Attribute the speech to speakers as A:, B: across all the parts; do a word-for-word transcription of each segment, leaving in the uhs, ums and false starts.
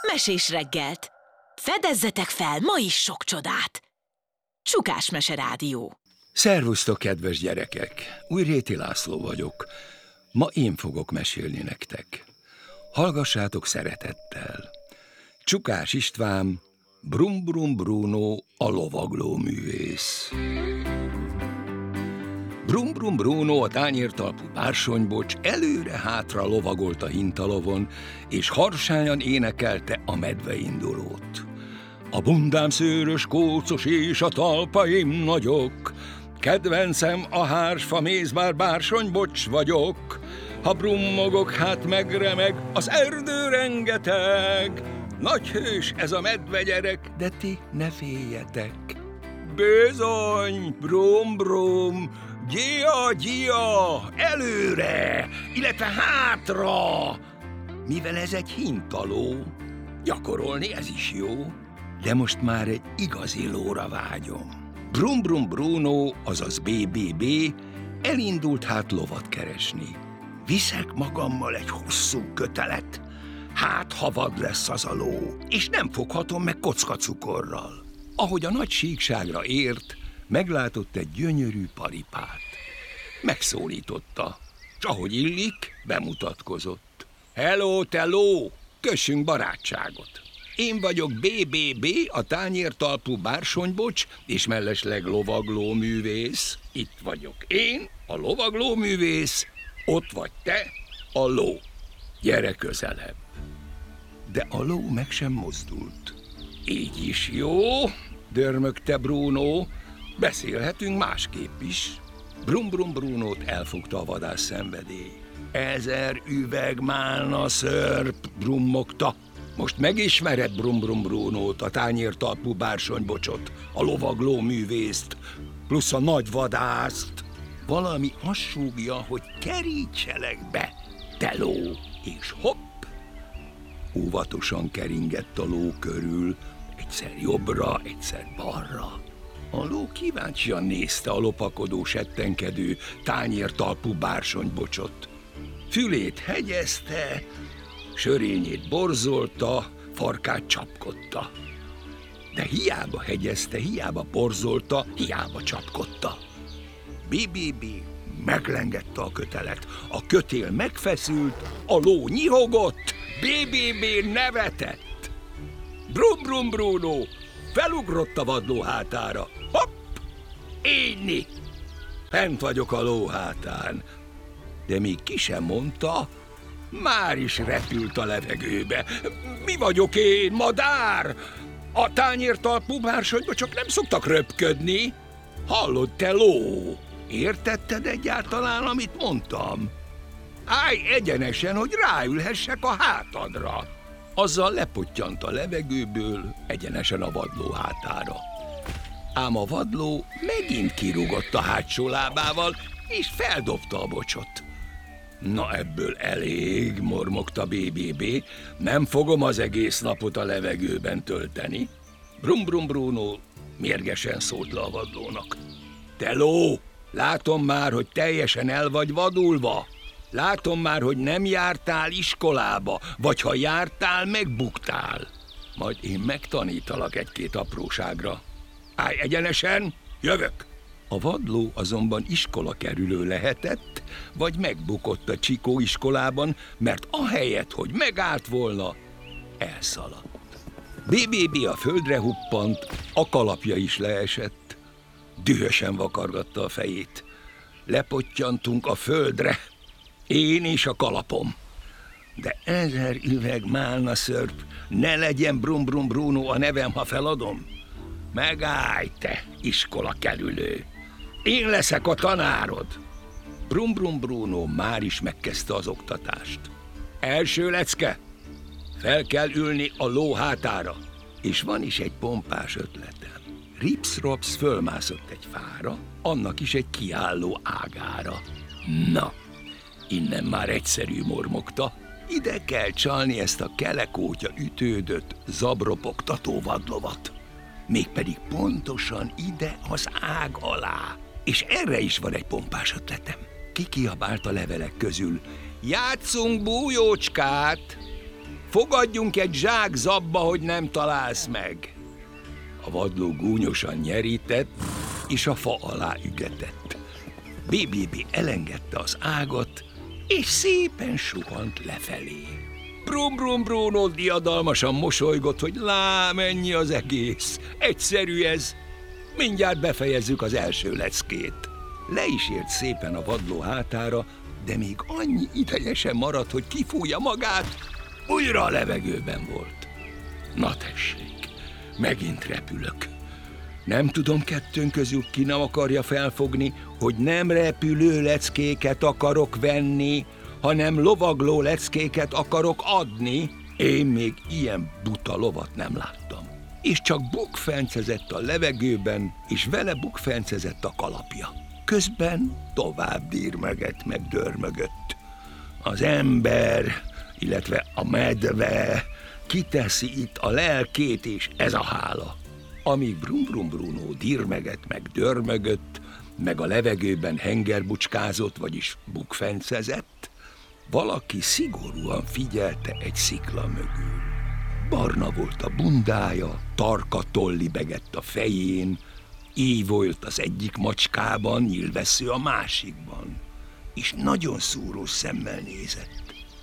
A: Mesés reggelt! Fedezzetek fel ma is sok csodát! Csukás Mese Rádió.
B: Szervusztok, kedves gyerekek! Újréti László vagyok. Ma én fogok mesélni nektek. Hallgassátok szeretettel. Csukás István, Brum Brum Bruno, a lovagló művész. Brum Brum Bruno, a tányértalpú bársonybocs előre-hátra lovagolt a hintalovon, és harsányan énekelte a medveindulót. A bundám szőrös, kócos és a talpaim nagyok, kedvencem a hársfa méz, bár bársonybocs vagyok. Ha brummogok, hát megremeg az erdő rengeteg. Nagy hős ez a medvegyerek, de ti ne féljetek. Bizony, brum brum, gyia gyia, előre, illetve hátra. Mivel ez egy hintaló, gyakorolni ez is jó, de most már egy igazi lóra vágyom. Brum Brum Bruno, azaz bé bé bé, elindult hát lovat keresni. Viszek magammal egy hosszú kötelet, hát ha vad lesz az a ló, és nem foghatom meg kockacukorral. Ahogy a nagy síkságra ért, meglátott egy gyönyörű paripát. Megszólította, s ahogy illik, bemutatkozott. Hello, te ló, kössünk barátságot. Én vagyok bé bé bé, a tányértalpú bársonybocs, és mellesleg lovagló művész. Itt vagyok én, a lovagló művész, ott vagy te, a ló. Gyere közelebb. De a ló meg sem mozdult. Így is jó, dörmögte Bruno, beszélhetünk másképp is. Brum Brum Brunót elfogta a vadász szenvedély. Ezer üveg málna szörp, brummogta. Most megismered Brum Brum Brunót, a tányértalpú bársonybocsot, a lovagló művészt, plusz a nagy vadászt. Valami azt súgja, hogy kerítselek be, te ló, és hopp! Óvatosan keringett a ló körül, egyszer jobbra, egyszer balra. A ló kíváncsian nézte a lopakodó, settenkedő, tányértalpú bársonybocsot. Fülét hegyezte, sörényét borzolta, farkát csapkodta. De hiába hegyezte, hiába borzolta, hiába csapkodta. bé bé bé meglengette a kötelet, a kötél megfeszült, a ló nyihogott, bé bé bé nevetett. Brum Brum Bruno felugrott a vadló hátára. Hopp! Énni! Fent vagyok a ló hátán. De még ki sem mondta, már is repült a levegőbe. Mi vagyok én, madár? A tányértalpú bársonybocsok nem szoktak röpködni. Hallod, te ló? Értetted egyáltalán, amit mondtam? Állj egyenesen, hogy ráülhessek a hátadra. Azzal lepottyant a levegőből egyenesen a vadló hátára. Ám a vadló megint kirúgott a hátsó lábával, és feldobta a bocsot. Na ebből elég, mormogta bé bé bé, nem fogom az egész napot a levegőben tölteni. Brum Brum Bruno mérgesen szólt le a vadlónak. Te ló, látom már, hogy teljesen el vagy vadulva. Látom már, hogy nem jártál iskolába, vagy ha jártál, megbuktál. Majd én megtanítalak egy-két apróságra. Állj egyenesen, jövök! A vadló azonban iskola kerülő lehetett, vagy megbukott a Csikó iskolában, mert ahelyett, hogy megállt volna, elszaladt. bé bé bé a földre huppant, a kalapja is leesett. Dühösen vakargatta a fejét. Lepottyantunk a földre, én és a kalapom. De ezer üveg málna szörp, ne legyen Brum Brum Bruno a nevem, ha feladom. Megállj, te iskola kerülő! Én leszek a tanárod! Brum Brum Bruno már is megkezdte az oktatást. Első lecke, fel kell ülni a ló hátára. És van is egy pompás ötletem. Rips-rops fölmászott egy fára, annak is egy kiálló ágára. Na, innen már egyszerű, mormogta. Ide kell csalni ezt a kelekótya ütődött, zabropogtató vadlovat. Mégpedig pontosan ide az ág alá. És erre is van egy pompás fogadjunk egy zsák zabba, hogy nem találsz meg. A vadló gúnyosan nyerített, és a fa alá ügetett. bé bé bé elengedte az ágat, és szépen suhant lefelé. Brum Brum Bruno diadalmasan mosolygott, hogy lám, ennyi az egész. Egyszerű ez. Mindjárt befejezzük az első leckét. Le is ért szépen a vadló hátára, de még annyi ideje sem maradt, hogy kifújja magát, újra a levegőben volt. Na tessék, megint repülök. Nem tudom kettőnk közül ki nem akarja felfogni, hogy nem repülő leckéket akarok venni, hanem lovagló leckéket akarok adni. Én még ilyen buta lovat nem láttam. És csak bukfencezett a levegőben, és vele bukfencezett a kalapja. Közben tovább dirmegett, meg dörmögött. Az ember, illetve a medve kiteszi itt a lelkét, és ez a hála. Amíg Brum Brum Bruno dirmegett, meg dörmögött, meg a levegőben hengerbucskázott, vagyis bukfencezett, valaki szigorúan figyelte egy szikla mögül. Barna volt a bundája, tarka toll libegett a fején, éj volt az egyik macskában, nyilvessző a másikban, és nagyon szúrós szemmel nézett.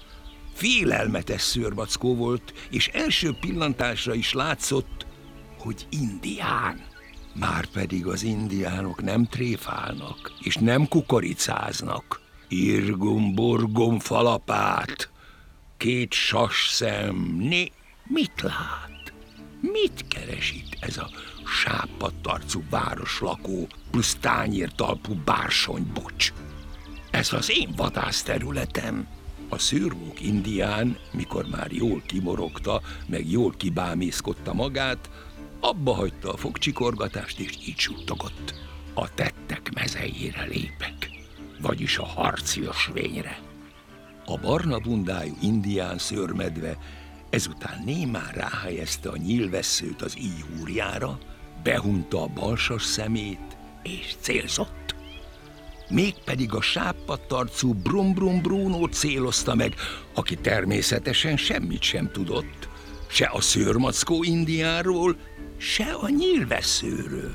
B: Félelmetes szőrmackó volt, és első pillantásra is látszott, hogy indián. Márpedig az indiánok nem tréfálnak, és nem kukoricáznak. Irgum-burgum falapát, két sasszem, né... Mit lát? Mit keres itt ez a sápadtarcú városlakó plusz tányértalpú bársonybocs? Ez az én vadászterületem. A szőrmók indián, mikor már jól kimorogta, meg jól kibámészkodta magát, abba hagyta a fogcsikorgatást, és így suttogott. A tettek mezejére lépek, vagyis a harci ösvényre. A barna bundájú indián szőrmedve ezután némán ráhelyezte a nyílvesszőt az íjúrjára, behunta a balsas szemét, és célzott. Mégpedig a sápadtarcú Brum Brum Brunót célozta meg, aki természetesen semmit sem tudott, se a szőrmackó indiánról, se a nyílvesszőről.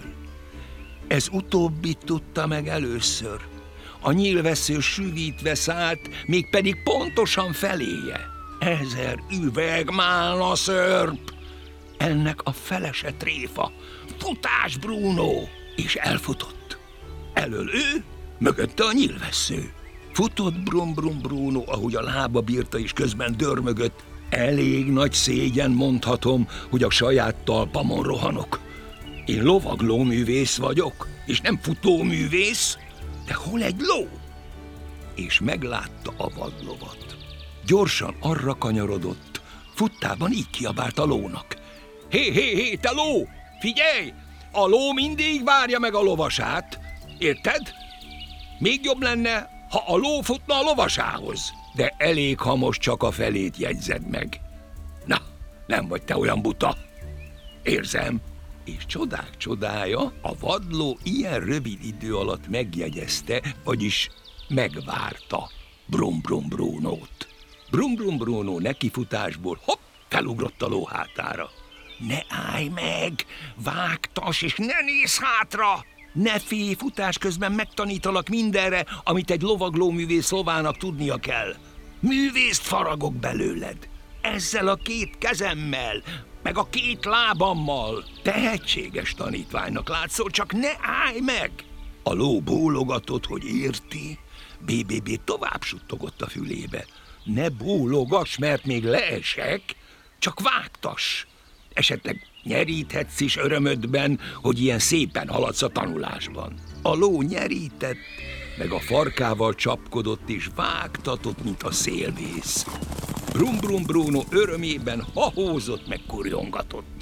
B: Ez utóbbit tudta meg először. A nyílvessző süvítve szállt, mégpedig pontosan feléje. Ezer üveg málna szörp! Ennek a felese tréfa. Futás, Bruno! És elfutott. Elől ő, mögötte a nyílvessző. Futott Brum Brum Bruno, ahogy a lába bírta, és közben dörmögött. Elég nagy szégyen mondhatom, hogy a saját talpamon rohanok. Én lovaglóművész vagyok, és nem futóművész, de hol egy ló? És meglátta a vadlovat. Gyorsan arra kanyarodott, futtában így kiabált a lónak. Hé, hé, hé, te ló! Figyelj! A ló mindig várja meg a lovasát. Érted? Még jobb lenne, ha a ló futna a lovasához. De elég, ha most csak a felét jegyzed meg. Na, nem vagy te olyan buta. Érzem. És csodák csodája, a vadló ilyen rövid idő alatt megjegyezte, vagyis megvárta Brum Brum Brunót. Brum Brum Bruno nekifutásból hopp, felugrott a ló hátára. Ne állj meg, vágtas, és ne nézz hátra! Ne félj, futás közben megtanítalak mindenre, amit egy lovaglóművész lovának tudnia kell. Művészt faragok belőled. Ezzel a két kezemmel, meg a két lábammal. Tehetséges tanítványnak látszol, csak ne állj meg! A ló bólogatott, hogy érti. bé bé bé tovább suttogott a fülébe. Ne bólogass, mert még leesek, csak vágtass. Esetleg nyeríthetsz is örömödben, hogy ilyen szépen haladsz a tanulásban. A ló nyerített, meg a farkával csapkodott és vágtatott, mint a szélvész. Brum Brum Bruno örömében hahózott, meg kurjongatott.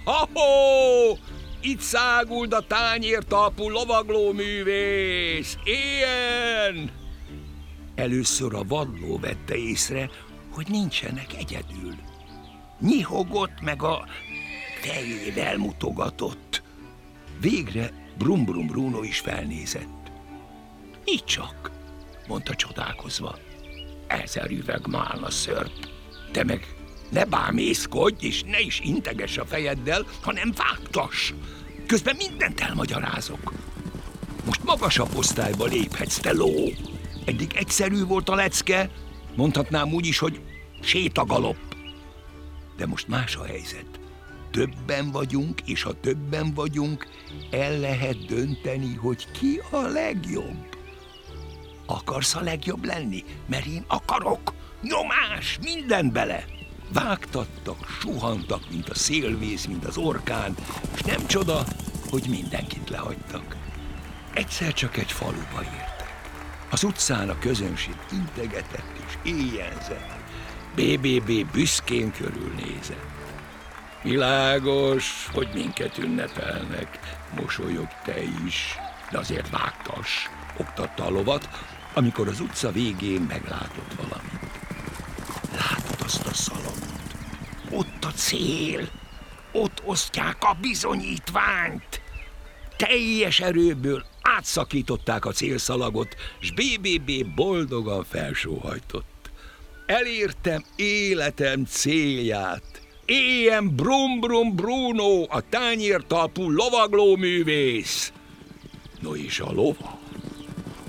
B: Ha-hó! Itt száguld a tányértalpú lovaglóművész! Éljen! Először a vadló vette észre, hogy nincsenek egyedül. Nyihogott, meg a fejével mutogatott. Végre Brum Brum Bruno is felnézett. Így csak, mondta csodálkozva. Ezer üveg málna szörp. Te meg Ne bámészkodj, és ne is integes a fejeddel, hanem vágtass. Közben mindent elmagyarázok. Most magasabb osztályba léphetsz, te ló. Eddig egyszerű volt a lecke, mondhatnám úgy is, hogy sétagalopp. De most más a helyzet. Többen vagyunk, és ha többen vagyunk, el lehet dönteni, hogy ki a legjobb. Akarsz a legjobb lenni? Mert én akarok. Nyomás, minden bele. Vágtattak, suhantak, mint a szélvész, mint az orkán, és nem csoda, hogy mindenkit lehagytak. Egyszer csak egy faluba értek. Az utcán a közönség integetett és éjjelzett. bé bé bé büszkén körülnézett. Világos, hogy minket ünnepelnek, mosolyog te is, de azért vágtass, oktatta a lovat, amikor az utca végén meglátott valamit. Látod azt a szalagot? Ott a cél, ott osztják a bizonyítványt. Teljes erőből átszakították a célszalagot, s bé bé bé boldogan felsóhajtott. Elértem életem célját. Éljen Brum Brum Bruno, a tányértalpú lovaglóművész! No és a lova?